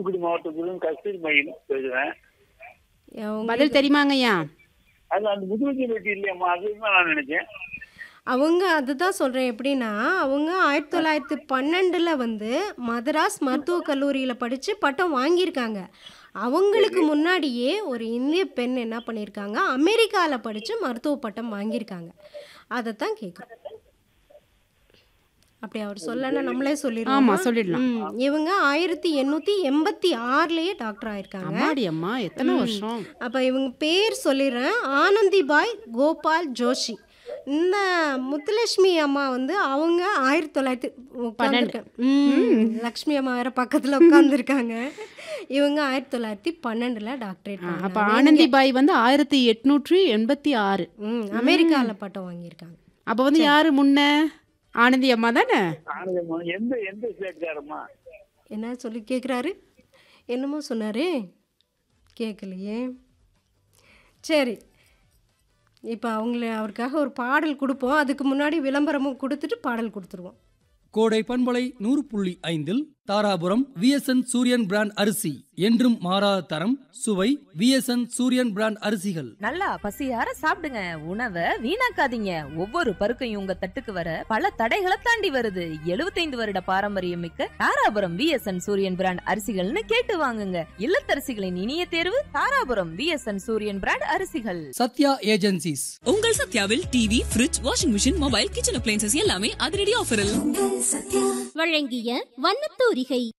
தூத்துக்குடி மாவட்டத்திலும் கஸ்தூரி மையம் பேசுறேன். பதில் தெரியுமாங்கய்யா? அது அந்த முதுகுச்சி வெட்டி இல்லையம்மா, அதுதான் நான் நினைச்சேன். அவங்க அதுதான் சொல்றேன். எப்படின்னா, அவங்க 1912ல வந்து மதராஸ் மருத்துவக் கல்லூரியில படிச்சு பட்டம் வாங்கியிருக்காங்க. அவங்களுக்கு முன்னாடியே ஒரு இந்திய பெண் என்ன பண்ணியிருக்காங்க, அமெரிக்கால படிச்சு மருத்துவ பட்டம் வாங்கியிருக்காங்க. அதத்தான் கேட்குறோம். அப்படி அவர் சொல்லனா நம்மளே ஆமா, சொல்லிடுவோமா? சொல்லிடலாம். இவங்க 1886லயே டாக்டர் ஆயிருக்காங்க. அம்மாடி அம்மா, எத்தனை வருஷம்! அப்ப இவங்க பேர் சொல்லிடுறேன். ஆனந்திபாய் கோபால் ஜோஷி. இந்த முத்துலட்சுமி அம்மா வந்து அவங்க 1900 உட்காந்துருக்காங்க. லக்ஷ்மி அம்மா வேற பக்கத்துல உட்காந்துருக்காங்க. இவங்க 1912ல டாக்டரேட் அப்ப ஆனந்திபாய் வந்து 1886. அமெரிக்கால பட்டம் வாங்கியிருக்காங்க. அப்ப வந்து யாரு முன்ன? ஆனந்தி அம்மா தானே? ஆனந்தம்மா எந்த எந்த ஸ்டேட்காரம்மா? என்ன சொல்லி கேட்குறாரு? என்னமோ சொன்னாரு, கேட்கலையே. சரி, இப்போ அவருக்காக ஒரு பாடல் கொடுப்போம். அதுக்கு முன்னாடி விளம்பரமும் கொடுத்துட்டு பாடல் கொடுத்துருவோம். கோடை பண்பலை 100.5 தாராபுரம் விஎஸ்என் சூரியன் பிராண்ட் அரிசி என்றும் மாறாத தரம் சுவை. விஎஸ்என் சூரியன் பிராண்ட் அரிசிகள். நல்லா பசியார சாப்பிடுங்க, உணவை வீணாக்காதீங்க. ஒவ்வொரு பருக்கையும் உங்க தட்டுக்கு வர பல தடைகளை தாண்டி வருது. 75 வருட பாரம்பரியம் மிக்க தாராபுரம் விஎஸ்என் சூரியன் பிராண்ட் அரிசிகள்னு கேட்டு வாங்குங்க. இல்லத்தரசிகளின் இனிய தேர்வு தாராபுரம் விஎஸ்என் சூரியன் பிராண்ட் அரிசிகள். சத்யா ஏஜென்சிஸ். உங்கள் சத்யாவில் TV, fridge, washing machine, mobile, kitchen appliances எல்லாமே அதிரடி ஆஃபரில் வழங்கிய வண்ணத்தூரிகை.